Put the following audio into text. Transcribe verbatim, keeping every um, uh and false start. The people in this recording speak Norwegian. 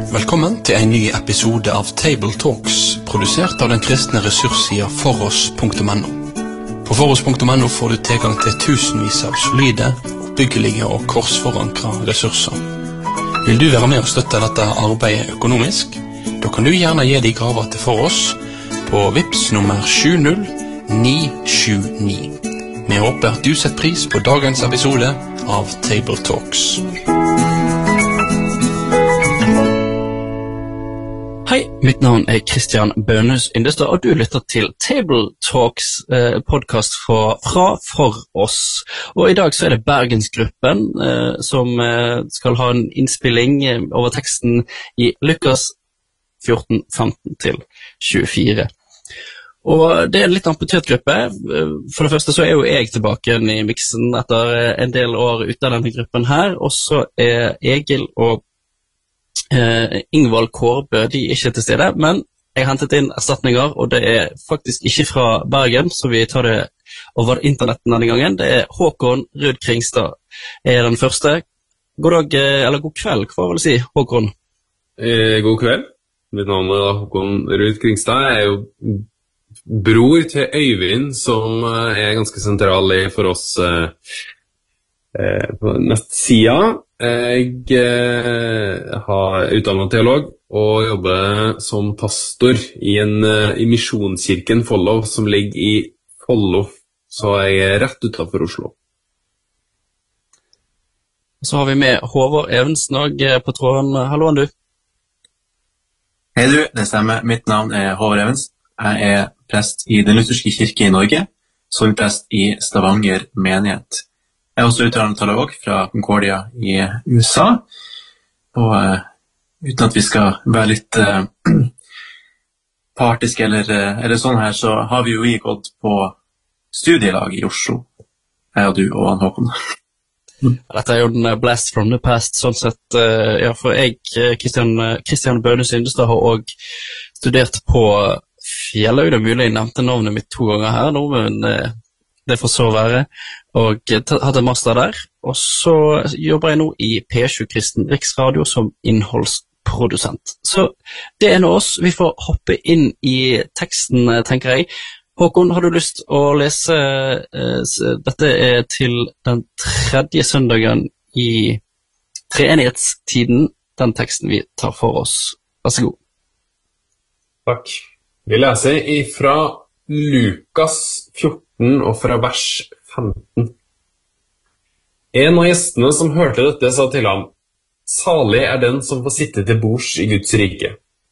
Velkommen til en ny episode av Table Talks, produsert av den kristne ressurssida foros punktum no. På foros punktum no får du tilgang til tusenvis av solide, oppbyggelige og korsforankra ressurser. Vil du være med og støtte dette arbeidet økonomisk? Da kan du gjerne gi de gaver til Foros på Vips nummer sju null ni sju ni. Vi håper at du setter pris på dagens episode av Table Talks. Hei, mitt navn er Kristian Bønes Yndestad, og du lytter til Table Talks eh, podcast fra, fra For oss. Og i dag så er det Bergensgruppen eh, som eh, skal ha en innspilling eh, over teksten i Lukas fjorten femten til tjuefire. Og det er en litt amputert gruppe. For det første så er jo jeg tilbake i miksen etter en del år ute av denne gruppen her, og så er Egil og eh, Ingvald Kårbø, de er ikke til stede, men jeg har hentet inn erstatninger, og det er faktisk ikke fra Bergen, så vi tar det over internetten denne gangen. Det er Håkon Rud Kringstad er den første. God dag, eller god kveld, hva vil du si, Håkon? Eh, god kveld. Mitt navn er Håkon Rud Kringstad. Jeg er jo bror til Øyvind, som er ganske sentral i For oss eh, på nettsida. Jeg eh, har utdannet teolog og jobber som pastor i, en, i Misjonskirken Follo, som ligger i Follo, så jeg er rett utenfor Oslo. Så har vi med Håvard Evensen på tråden. Hallo, du. Hei du, det stemmer. Mitt navn er Håvard Evensen. Jeg er prest i Den lutherske kirke i Norge, som prest i Stavanger menighet. Jeg er også utdannet teolog fra Concordia i U S A, og uh, uten at vi skal være litt uh, partiske eller, uh, eller sånn her, så har vi jo vi gått på studielag i Oslo, jeg og du og han Håkon. Dette er jo en blast from the past, sånn sett. Uh, ja, for jeg, Kristian, Kristian Bønes Yndestad, har også studert på Fjellhaug. Det er mulig jeg nevnte navnet mitt to ganger her nå, men uh, det får så være. Og hadde master der. Og så jobber jeg nå i P sju Kristen Riksradio som innholdsprodusent. Så det er nå oss. Vi får hoppe inn i teksten, tenker jeg. Håkon, har du lyst å lese, uh, dette er til den tredje søndagen i treenighetstiden, den teksten vi tar for oss. Vær så god. Takk. Vi leser ifra Lukas fjorten og fra vers femten. En av gjestene som hørte dette sa til ham: «Salig er den som får sitte til bords i Guds rike.»